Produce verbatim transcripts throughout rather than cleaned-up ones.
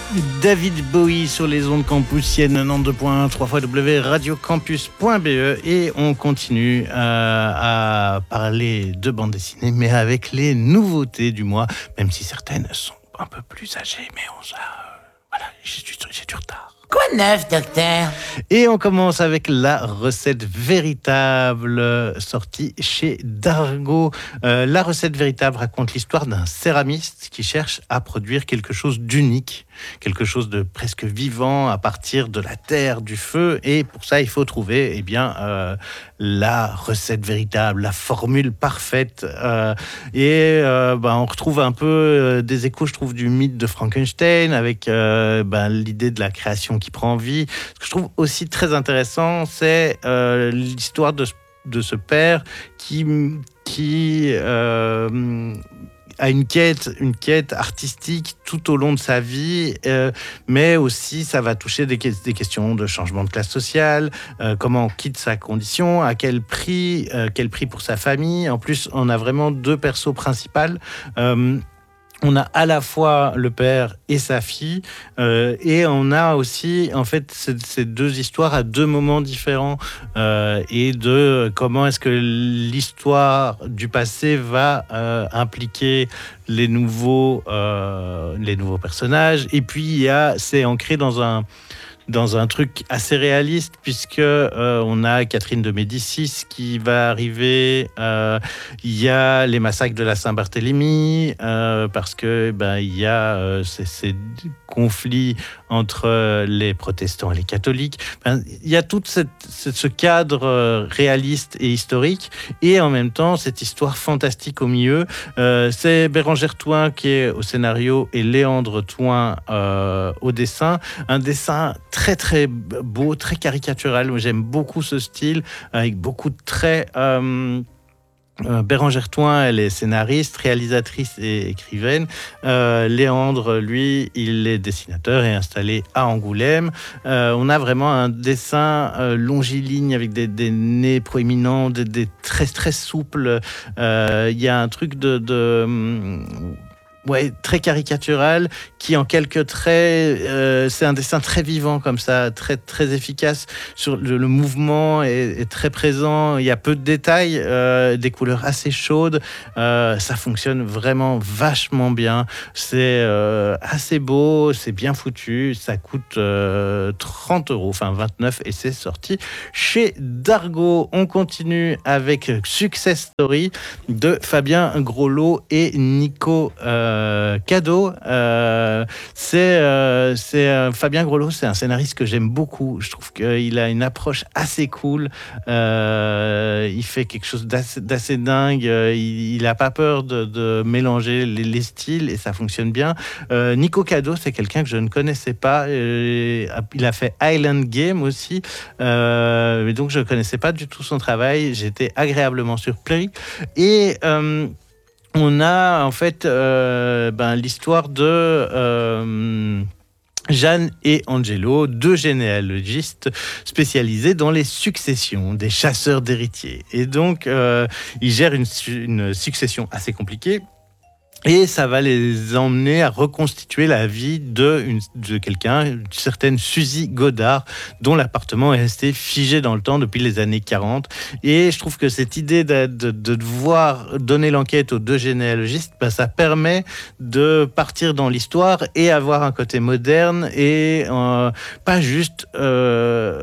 David Bowie sur les ondes campusiennes quatre-vingt-douze point un, trois fois w radio campus point b e, et on continue euh, à parler de bande dessinée, mais avec les nouveautés du mois, même si certaines sont un peu plus âgées, mais on ça, euh, voilà, j'ai du, j'ai du retard. Quoi de neuf, docteur? Et on commence avec la recette véritable, sortie chez Dargaud. Euh, la recette véritable raconte l'histoire d'un céramiste qui cherche à produire quelque chose d'unique, quelque chose de presque vivant à partir de la terre, du feu. Et pour ça, il faut trouver eh bien, euh, la recette véritable, la formule parfaite. Euh, et euh, ben, on retrouve un peu euh, des échos, je trouve, du mythe de Frankenstein, avec euh, ben, l'idée de la création qui prend vie. Ce que je trouve aussi très intéressant, c'est euh, l'histoire de, de ce père qui, qui euh, a une quête, une quête artistique tout au long de sa vie, euh, mais aussi ça va toucher des, des questions de changement de classe sociale, euh, comment on quitte sa condition, à quel prix, euh, quel prix pour sa famille. En plus, on a vraiment deux persos principaux. Euh, On a à la fois le père et sa fille, euh, et on a aussi en fait ces, ces deux histoires à deux moments différents, euh, et de comment est-ce que l'histoire du passé va euh, impliquer les nouveaux, euh, les nouveaux personnages. Et puis il y a, c'est ancré dans un dans un truc assez réaliste, puisque euh, on a Catherine de Médicis qui va arriver. Euh, il y a les massacres de la Saint-Barthélemy, euh, parce que ben il y a euh, ces, ces conflits entre les protestants et les catholiques. Ben, il y a tout cette, ce cadre euh, réaliste et historique, et en même temps cette histoire fantastique au milieu. Euh, c'est Bérengère Toin qui est au scénario et Léandre Toin euh, au dessin. Un dessin très très beau, très caricatural. J'aime beaucoup ce style, avec beaucoup de traits. Euh, euh, Bérengère Toin, elle est scénariste, réalisatrice et écrivaine. Euh, Léandre, lui, il est dessinateur et installé à Angoulême. Euh, on a vraiment un dessin euh, longiligne avec des, des nez proéminents, des, des traits très souples. Euh, il y a un truc de... de Ouais, très caricatural, qui en quelques traits, euh, c'est un dessin très vivant comme ça, très très efficace. Sur le, le mouvement est, est très présent. Il y a peu de détails, euh, des couleurs assez chaudes. Euh, ça fonctionne vraiment vachement bien. C'est euh, assez beau, c'est bien foutu. Ça coûte euh, trente euros, enfin vingt-neuf, et c'est sorti chez Dargaud. On continue avec Success Story de Fabien Groslot et Nico. Euh, Euh, cadeau, euh, c'est, euh, c'est euh, Fabien Groslot, c'est un scénariste que j'aime beaucoup. Je trouve qu'il a une approche assez cool. Euh, il fait quelque chose d'assez, d'assez dingue. Il, il a pas peur de, de mélanger les, les styles, et ça fonctionne bien. Euh, Nico Cadeau, c'est quelqu'un que je ne connaissais pas. Euh, il a fait Island Game aussi, euh, mais donc je ne connaissais pas du tout son travail. J'étais agréablement surpris. Et euh, on a en fait euh, ben, l'histoire de euh, Jeanne et Angelo, deux généalogistes spécialisés dans les successions, des chasseurs d'héritiers. Et donc, euh, ils gèrent une, une succession assez compliquée. Et ça va les emmener à reconstituer la vie de, une, de quelqu'un, une certaine Suzy Godard, dont l'appartement est resté figé dans le temps depuis les années quarante. Et je trouve que cette idée de, de, de devoir donner l'enquête aux deux généalogistes, ben, ça permet de partir dans l'histoire et avoir un côté moderne, et euh, pas juste... Euh,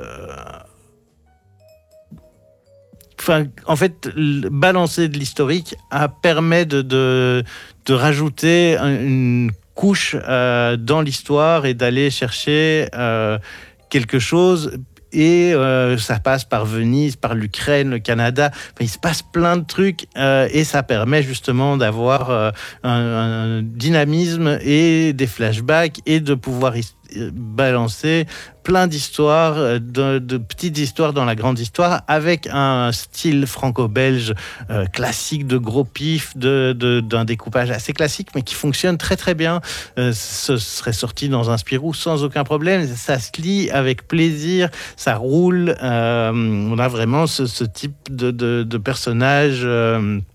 Enfin, en fait, balancer de l'historique a, permet de, de, de rajouter une couche euh, dans l'histoire et d'aller chercher euh, quelque chose. Et euh, ça passe par Venise, par l'Ukraine, le Canada. Enfin, il se passe plein de trucs, euh, et ça permet justement d'avoir euh, un, un dynamisme et des flashbacks, et de pouvoir balancer plein d'histoires, de, de petites histoires dans la grande histoire, avec un style franco-belge euh, classique, de gros pif, de, de, d'un découpage assez classique, mais qui fonctionne très très bien. Euh, ce serait sorti dans un Spirou sans aucun problème. Ça se lit avec plaisir, ça roule. Euh, on a vraiment ce, ce type de, de, de personnage... Euh,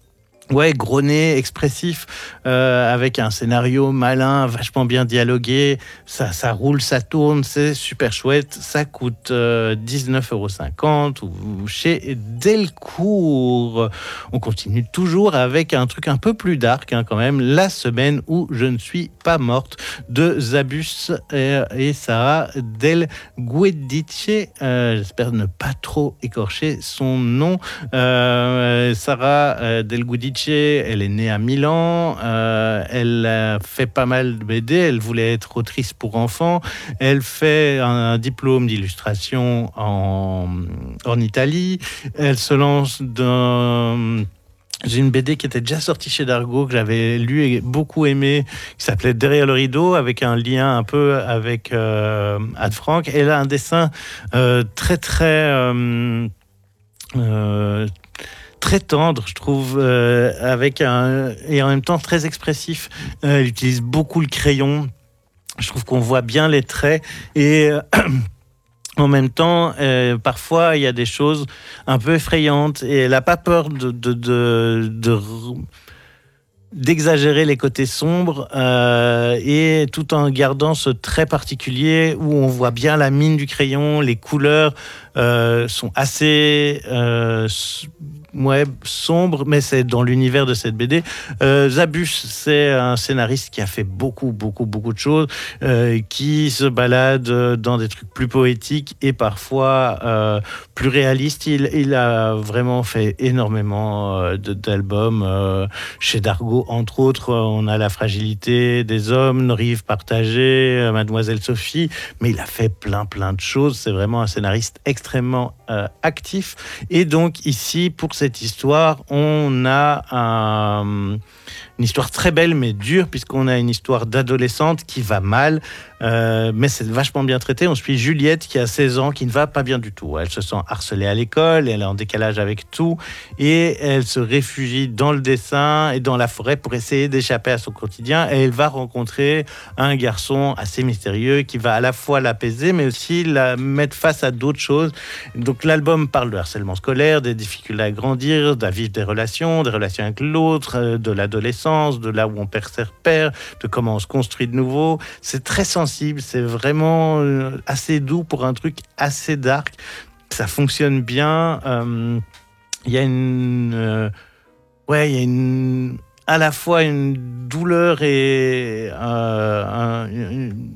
Ouais, gros nez, expressif, euh, avec un scénario malin, vachement bien dialogué. Ça, ça roule, ça tourne, c'est super chouette. Ça coûte euh, dix-neuf euros cinquante ou chez Delcourt. On continue toujours avec un truc un peu plus dark, hein, quand même. La semaine où je ne suis pas morte de Zabus et, et Sarah Del Guedice. Euh, j'espère ne pas trop écorcher son nom. Euh, Sarah euh, Del Guedice. Elle est née à Milan, euh, elle a fait pas mal de B D, elle voulait être autrice pour enfants, elle fait un, un diplôme d'illustration en, en Italie, elle se lance dans... J'ai une B D qui était déjà sortie chez Dargaud, que j'avais lu et beaucoup aimé, qui s'appelait Derrière le rideau, avec un lien un peu avec euh, Anne Frank. Elle a un dessin euh, très très... Euh, euh, très tendre, je trouve, euh, avec un et en même temps très expressif. Euh, elle utilise beaucoup le crayon. Je trouve qu'on voit bien les traits et euh, en même temps, euh, parfois il y a des choses un peu effrayantes et elle n'a pas peur de, de, de, de d'exagérer les côtés sombres euh, et tout en gardant ce trait particulier où on voit bien la mine du crayon, les couleurs euh, sont assez euh, ouais, sombres, mais c'est dans l'univers de cette B D. Euh, Zabus, c'est un scénariste qui a fait beaucoup, beaucoup, beaucoup de choses, euh, qui se balade dans des trucs plus poétiques et parfois euh, plus réalistes. Il, il a vraiment fait énormément euh, d'albums euh, chez Dargaud. Entre autres, on a La fragilité des hommes, Nos rives partagées, Mademoiselle Sophie, mais il a fait plein, plein de choses. C'est vraiment un scénariste extrêmement euh, actif. Et donc, ici, pour cette histoire, on a un, une histoire très belle, mais dure, puisqu'on a une histoire d'adolescente qui va mal, euh, mais c'est vachement bien traité. On suit Juliette, qui a seize ans, qui ne va pas bien du tout. Elle se sent harcelée à l'école, elle est en décalage avec tout, et elle se réfugie dans le dessin et dans la forêt pour essayer d'échapper à son quotidien. Et elle va rencontrer un garçon assez mystérieux qui va à la fois l'apaiser, mais aussi la mettre face à d'autres choses. Donc l'album parle de harcèlement scolaire, des difficultés à grandir, à vivre des relations, des relations avec l'autre, de l'adolescence, de là où on perd ses repères, de comment on se construit de nouveau. C'est très sensible, c'est vraiment assez doux pour un truc assez dark. Ça fonctionne bien. Euh, il y a une... Euh, ouais, il y a une... à la fois une douleur et euh, un, une,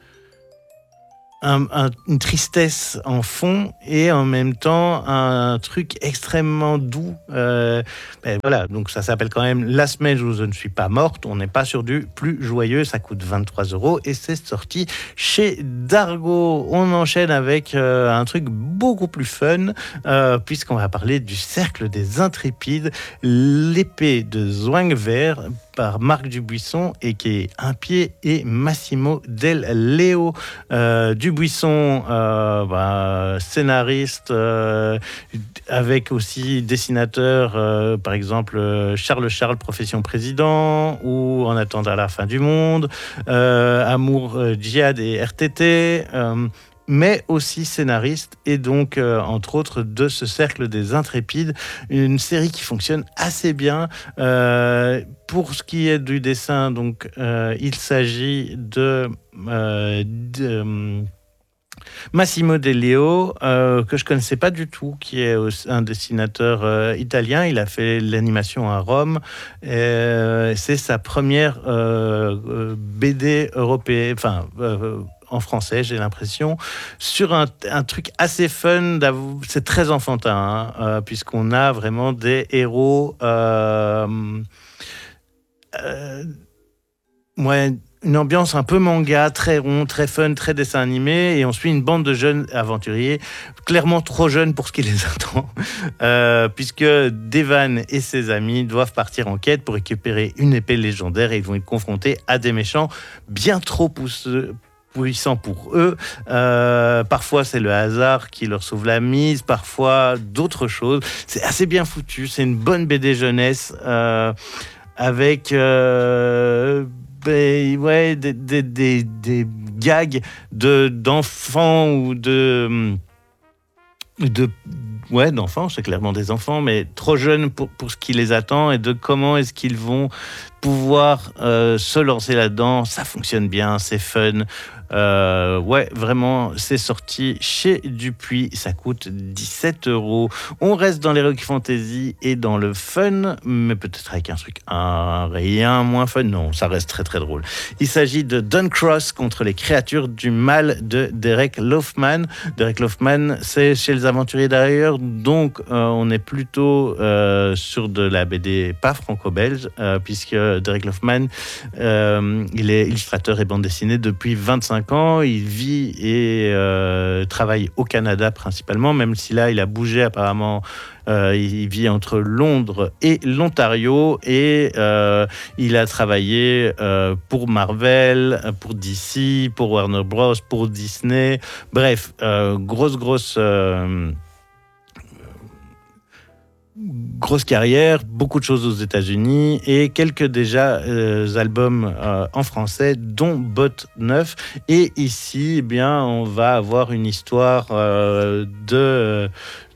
un, un, une tristesse en fond et en même temps un truc extrêmement doux. Euh, ben voilà, donc ça s'appelle quand même La semaine où je ne suis pas morte. On n'est pas sur du plus joyeux, ça coûte vingt-trois euros et c'est sorti chez Dargaud. On enchaîne avec euh, un truc beaucoup plus fun euh, puisqu'on va parler du Cercle des Intrépides, l'épée de Zwingver par Marc Dubuisson et qui est Un pied et Massimo Del Leo. Euh, Dubuisson, euh, bah, scénariste, euh, avec aussi dessinateur, euh, par exemple Charles Charles, Profession Président, ou En attendant la fin du monde, euh, Amour, euh, Djihad et R T T. Euh, mais aussi scénariste, et donc, euh, entre autres, de ce Cercle des Intrépides, une série qui fonctionne assez bien. Euh, pour ce qui est du dessin, donc, euh, il s'agit de... Euh, de euh, Massimo Del Leo, euh, que je connaissais pas du tout, qui est un dessinateur euh, italien. Il a fait l'animation à Rome. Euh, c'est sa première euh, B D européenne, enfin euh, en français, j'ai l'impression, sur un, un truc assez fun. C'est très enfantin, hein, euh, puisqu'on a vraiment des héros. Euh, euh, ouais, une ambiance un peu manga, très rond, très fun, très dessin animé, et on suit une bande de jeunes aventuriers, clairement trop jeunes pour ce qui les attend, euh, puisque Devan et ses amis doivent partir en quête pour récupérer une épée légendaire, et ils vont être confrontés à des méchants bien trop pousseux, puissants pour eux. Euh, parfois, c'est le hasard qui leur sauve la mise, parfois d'autres choses. C'est assez bien foutu, c'est une bonne B D jeunesse, euh, avec... Euh, Ben, ouais, des, des, des, des gags de, d'enfants ou de, de, ouais, d'enfants, c'est clairement des enfants, mais trop jeunes pour, pour ce qui les attend et de comment est-ce qu'ils vont pouvoir euh, se lancer là-dedans. Ça fonctionne bien, c'est fun. Euh, ouais, vraiment, c'est sorti chez Dupuis. Ça coûte dix-sept euros. On reste dans l'heroic fantasy et dans le fun, mais peut-être avec un truc un rien moins fun. Non, ça reste très très drôle. Il s'agit de Duncross contre les créatures du mal de Derek Loffman. Derek Loffman, c'est chez les Aventuriers d'ailleurs, donc euh, on est plutôt euh, sur de la B D pas franco-belge, euh, puisque Derek Loffman, euh, il est illustrateur et bande dessinée depuis vingt-cinq ans. Il vit et euh, travaille au Canada principalement, même si là, il a bougé apparemment. Euh, il vit entre Londres et l'Ontario et euh, il a travaillé euh, pour Marvel, pour D C, pour Warner Bros, pour Disney. Bref, euh, grosse, grosse... Euh, Grosse carrière, beaucoup de choses aux États-Unis et quelques déjà euh, albums euh, en français, dont Bot neuf. Et ici, eh bien, on va avoir une histoire euh, de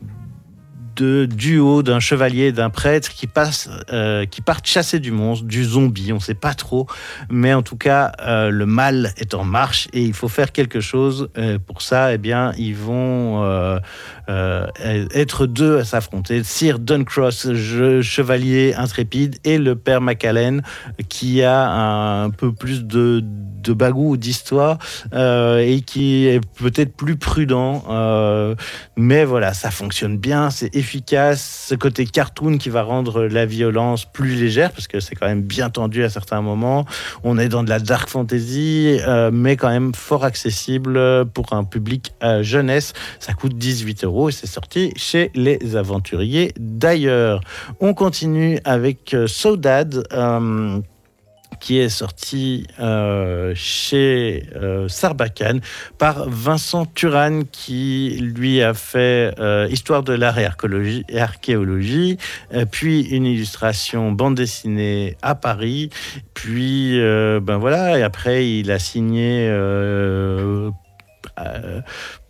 de duo d'un chevalier et d'un prêtre qui passent, euh, qui partent chasser du monstre, du zombie, on ne sait pas trop, mais en tout cas euh, le mal est en marche et il faut faire quelque chose. Euh, pour ça, eh bien, ils vont euh, euh, être deux à s'affronter. Sir Duncross, chevalier intrépide, et le père Macallan qui a un peu plus de, de bagou, d'histoire euh, et qui est peut-être plus prudent. Euh, mais voilà, ça fonctionne bien, c'est efficace, ce côté cartoon qui va rendre la violence plus légère, parce que c'est quand même bien tendu à certains moments. On est dans de la dark fantasy, euh, mais quand même fort accessible pour un public euh, jeunesse. Ça coûte dix-huit euros et c'est sorti chez les Aventuriers d'ailleurs. On continue avec euh, Saudade, euh, qui est sorti euh, chez euh, Sarbacane par Vincent Turan, qui lui a fait euh, Histoire de l'art et archéologie, et archéologie euh, puis une illustration bande dessinée à Paris, puis euh, ben voilà, et après il a signé euh, euh,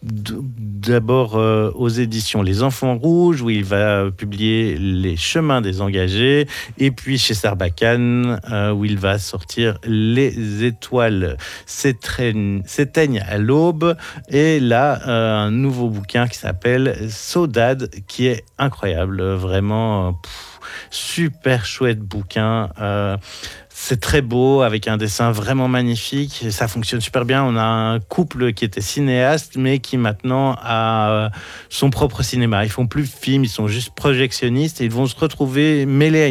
d'abord euh, aux éditions Les Enfants Rouges, où il va publier Les Chemins des Engagés, et puis chez Sarbacane, euh, où il va sortir Les Étoiles s'étreignent, s'éteignent à l'aube, et là, euh, un nouveau bouquin qui s'appelle Saudade, qui est incroyable, vraiment, pff, super chouette bouquin. Euh, C'est très beau, avec un dessin vraiment magnifique. Ça fonctionne super bien. On a un couple qui était cinéaste, mais qui maintenant a son propre cinéma. Ils font plus de films, ils sont juste projectionnistes et ils vont se retrouver mêlés à